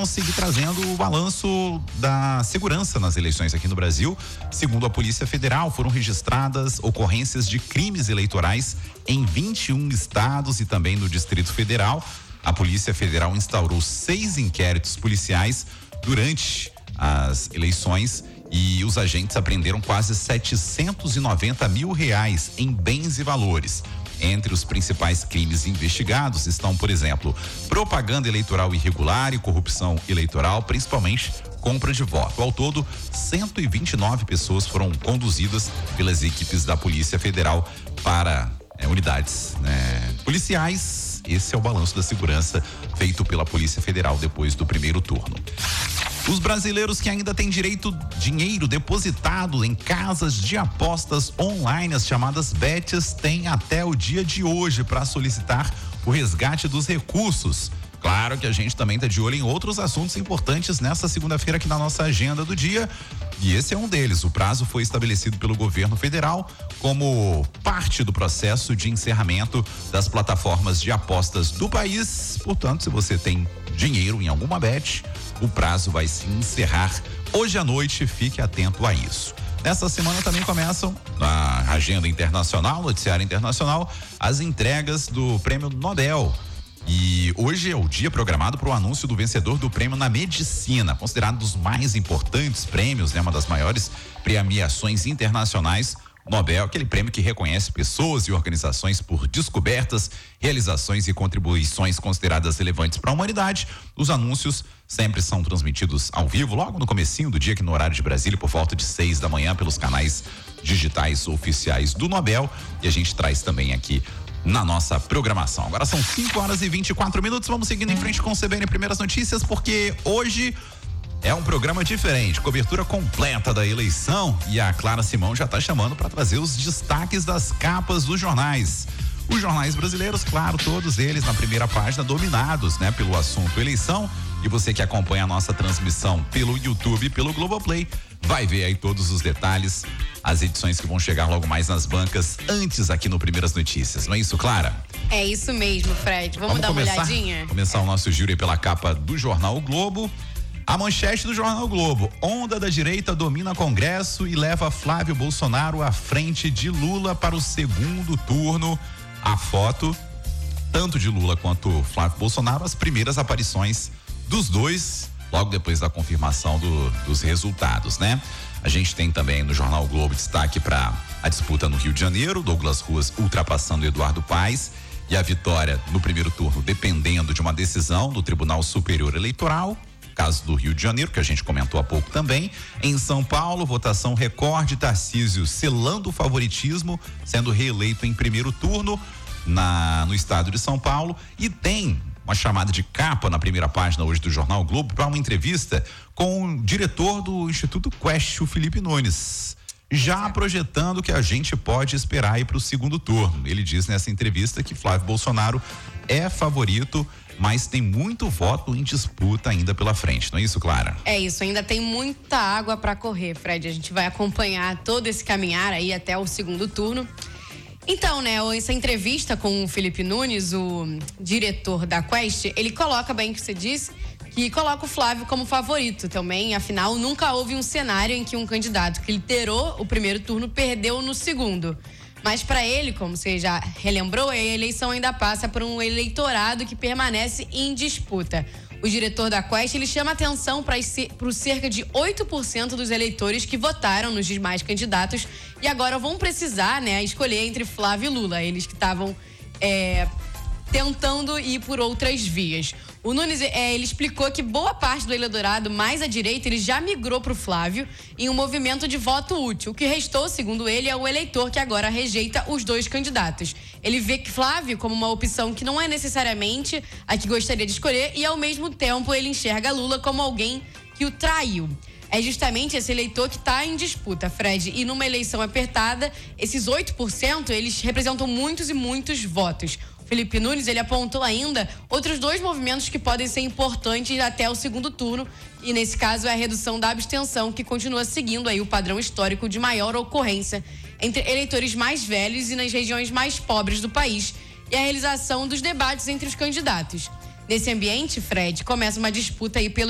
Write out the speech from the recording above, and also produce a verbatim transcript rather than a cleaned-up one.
vamos seguir trazendo o balanço da segurança nas eleições aqui no Brasil. Segundo a Polícia Federal, foram registradas ocorrências de crimes eleitorais em vinte e um estados e também no Distrito Federal. A Polícia Federal instaurou seis inquéritos policiais durante as eleições e os agentes apreenderam quase setecentos e noventa mil reais em bens e valores. Entre os principais crimes investigados estão, por exemplo, propaganda eleitoral irregular e corrupção eleitoral, principalmente compra de voto. Ao todo, cento e vinte e nove pessoas foram conduzidas pelas equipes da Polícia Federal para é, unidades né, policiais. Esse é o balanço da segurança feito pela Polícia Federal depois do primeiro turno. Os brasileiros que ainda têm direito dinheiro depositado em casas de apostas online, as chamadas bets, têm até o dia de hoje para solicitar o resgate dos recursos. Claro que a gente também está de olho em outros assuntos importantes nessa segunda-feira aqui na nossa agenda do dia. E esse é um deles. O prazo foi estabelecido pelo governo federal como parte do processo de encerramento das plataformas de apostas do país. Portanto, se você tem dinheiro em alguma bet, o prazo vai se encerrar hoje à noite. Fique atento a isso. Nessa semana também começam na agenda internacional, noticiário internacional, as entregas do Prêmio Nobel. E hoje é o dia programado para o anúncio do vencedor do prêmio na medicina, considerado um dos mais importantes prêmios, né? Uma das maiores premiações internacionais. Nobel, aquele prêmio que reconhece pessoas e organizações por descobertas, realizações e contribuições consideradas relevantes para a humanidade. Os anúncios sempre são transmitidos ao vivo, logo no comecinho do dia, aqui no horário de Brasília, por volta de seis da manhã, pelos canais digitais oficiais do Nobel. E a gente traz também aqui na nossa programação. Agora são cinco horas e vinte e quatro minutos. Vamos seguindo em frente com o C B N Primeiras Notícias, porque hoje é um programa diferente, cobertura completa da eleição, e a Clara Simão já está chamando para trazer os destaques das capas dos jornais. Os jornais brasileiros, claro, todos eles na primeira página, dominados, né, pelo assunto eleição. E você que acompanha a nossa transmissão pelo YouTube, pelo Globoplay, vai ver aí todos os detalhes, as edições que vão chegar logo mais nas bancas, antes aqui no Primeiras Notícias. Não é isso, Clara? É isso mesmo, Fred. Vamos, Vamos dar começar, uma olhadinha? Começar o nosso giro aí pela capa do jornal O Globo. A manchete do jornal O Globo: onda da direita domina Congresso e leva Flávio Bolsonaro à frente de Lula para o segundo turno. A foto, tanto de Lula quanto Flávio Bolsonaro, as primeiras aparições dos dois, logo depois da confirmação do, dos resultados, né? A gente tem também no jornal O Globo destaque para a disputa no Rio de Janeiro, Douglas Ruas ultrapassando Eduardo Paes, e a vitória no primeiro turno dependendo de uma decisão do Tribunal Superior Eleitoral. Caso do Rio de Janeiro, que a gente comentou há pouco também. Em São Paulo, votação recorde, Tarcísio selando o favoritismo, sendo reeleito em primeiro turno na, no estado de São Paulo. E tem uma chamada de capa na primeira página hoje do jornal o Globo para uma entrevista com o diretor do Instituto Quest, o Felipe Nunes, já projetando o que a gente pode esperar aí para o segundo turno. Ele diz nessa entrevista que Flávio Bolsonaro é favorito, mas tem muito voto em disputa ainda pela frente, não é isso, Clara? É isso, ainda tem muita água para correr, Fred. A gente vai acompanhar todo esse caminhar aí até o segundo turno. Então, né, essa entrevista com o Felipe Nunes, o diretor da Quest, ele coloca bem o que você disse, que coloca o Flávio como favorito também. Afinal, nunca houve um cenário em que um candidato que liderou o primeiro turno perdeu no segundo. Mas para ele, como você já relembrou, a eleição ainda passa por um eleitorado que permanece em disputa. O diretor da Quest, ele chama atenção para os cerca de oito por cento dos eleitores que votaram nos demais candidatos e agora vão precisar, né, escolher entre Flávio e Lula. Eles que estavam é, tentando ir por outras vias. O Nunes, é, ele explicou que boa parte do eleitorado mais à direita, ele já migrou para o Flávio em um movimento de voto útil. O que restou, segundo ele, é o eleitor que agora rejeita os dois candidatos. Ele vê que Flávio como uma opção que não é necessariamente a que gostaria de escolher e, ao mesmo tempo, ele enxerga Lula como alguém que o traiu. É justamente esse eleitor que está em disputa, Fred. E numa eleição apertada, esses oito por cento, eles representam muitos e muitos votos. Felipe Nunes, ele apontou ainda outros dois movimentos que podem ser importantes até o segundo turno, e nesse caso é a redução da abstenção, que continua seguindo aí o padrão histórico de maior ocorrência entre eleitores mais velhos e nas regiões mais pobres do país, e a realização dos debates entre os candidatos. Nesse ambiente, Fred, começa uma disputa aí pelo